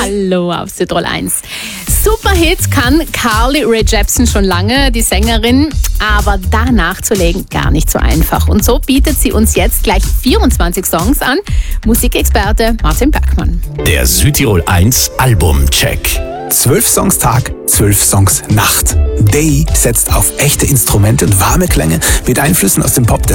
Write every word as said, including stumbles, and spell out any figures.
Hallo auf Südtirol eins. Superhits kann Carly Rae Jepsen schon lange, die Sängerin, aber da nachzulegen gar nicht so einfach. Und so bietet sie uns jetzt gleich vierundzwanzig Songs an. Musikexperte Martin Bergmann. Der Südtirol eins Albumcheck. Zwölf Songs Tag, zwölf Songs Nacht. Day setzt auf echte Instrumente und warme Klänge mit Einflüssen aus dem Pop,